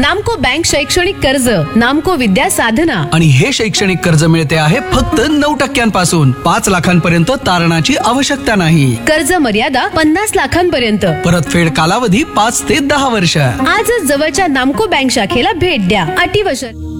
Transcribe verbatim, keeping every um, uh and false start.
नामको बँक शैक्षणिक कर्ज, नामको विद्या साधना. आणि हे शैक्षणिक कर्ज मिळते आहे फक्त नऊ टक्क्यांपासून. पाच लाखांपर्यंत तारणाची आवश्यकता नाही. कर्ज मर्यादा पन्नास लाखांपर्यंत. परतफेड कालावधी पाच ते दहा वर्ष. आजच जवळच्या नामको बँक शाखेला भेट द्या. अटी व शर्ती